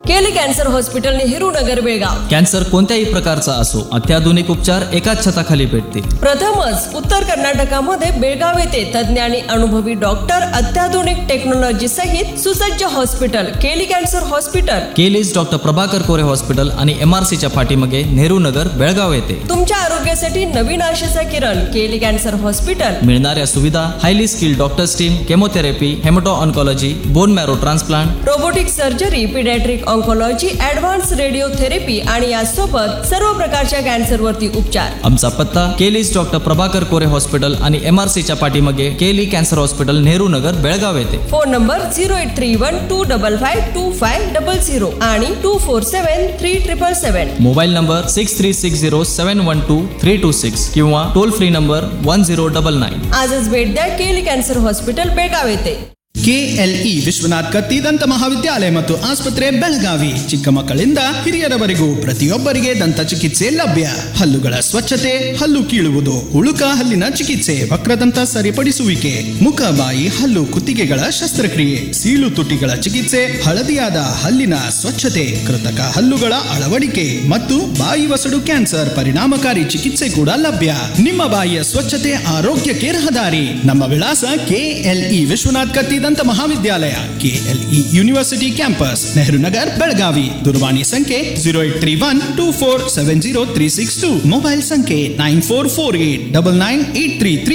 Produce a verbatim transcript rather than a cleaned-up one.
केली cancer hospital Nehru Nagar Belgaum. Cancer कोणत्याही प्रकारचा असो, अत्याधुनिक उपचार एकाच छताखाली भेटतील. प्रथमच उत्तर कर्नाटकामध्ये बेळगाव येथे तज्ञ आणि अनुभवी डॉक्टर, अत्याधुनिक टेक्नॉलॉजी सहित सुसज्ज हॉस्पिटल केली कॅन्सर हॉस्पिटल. केलीज डॉक्टर प्रभाकर कोरे हॉस्पिटल आणि एमआरसी च्या पाठीमागे नेहरू नगर बेळगाव येथे. तुमच्या आरोग्यासाठी नवीन आशेचा किरण केली कॅन्सर हॉस्पिटल. मिळणाऱ्या सुविधा: highly skilled doctors team, chemotherapy, हेमॅटो oncology, bone marrow transplant, robotic surgery, paediatric oncology, advance radiotherapy आणि यासोबत सर्व प्रकारच्या कॅन्सरवरती उपचार. आमचा पत्ता: केलीज डॉक्टर प्रभाकर कोरे हॉस्पिटल आणि एमआरसी च्या पाठीमागे केली कॅन्सर हॉस्पिटल नेहरू नगर बेळगाव येथे. Phone number zero eight three one two double five to five double zero आणि to four seven three triple seven. Mobile number six three six zero seven one two three to six किंवा toll free number one zero double nine. आजच भेट द्या केली cancer hospital Belgaum येथे. KLE Vishwanath ಕತ್ತಿ ದಂತ ಮಹಾವಿದ್ಯಾಲಯ ಮತ್ತು ಆಸ್ಪತ್ರೆ ಬೆಳಗಾವಿ. ಚಿಕ್ಕ ಮಕ್ಕಳಿಂದ ಹಿರಿಯರವರೆಗೂ ಪ್ರತಿಯೊಬ್ಬರಿಗೆ ದಂತ ಚಿಕಿತ್ಸೆ ಲಭ್ಯ. ಹಲ್ಲುಗಳ ಸ್ವಚ್ಛತೆ, ಹಲ್ಲು ಕೀಳುವುದು, ಉಳುಕ ಹಲ್ಲಿನ ಚಿಕಿತ್ಸೆ, ವಕ್ರದಂತ ಸರಿಪಡಿಸುವಿಕೆ, ಮುಖ, ಬಾಯಿ, ಹಲ್ಲು ಕುತ್ತಿಗೆಗಳ ಶಸ್ತ್ರಕ್ರಿಯೆ, ಸೀಳು ತುಟಿಗಳ ಚಿಕಿತ್ಸೆ, ಹಳದಿಯಾದ ಹಲ್ಲಿನ ಸ್ವಚ್ಛತೆ, ಕೃತಕ ಹಲ್ಲುಗಳ ಅಳವಡಿಕೆ ಮತ್ತು ಬಾಯಿ ವಸಡು ಕ್ಯಾನ್ಸರ್ ಪರಿಣಾಮಕಾರಿ ಚಿಕಿತ್ಸೆ ಕೂಡ ಲಭ್ಯ. ನಿಮ್ಮ ಬಾಯಿಯ ಸ್ವಚ್ಛತೆ ಆರೋಗ್ಯಕ್ಕೆ ರಹದಾರಿ. ನಮ್ಮ ವಿಳಾಸ ಕೆಎಲ್ಇ ವಿಶ್ವನಾಥ್ ಕತ್ತಿ ದಂತ ಮಹಾವಿದ್ಯಾಲಯ, KLE university campus, Nehru Nagar Belagavi. ದೂರವಾಣಿ ಸಂಖ್ಯೆ zero eight three one two four seven zero three six two. Mobile ಸಂಖ್ಯೆ nine four four eight double nine eight three three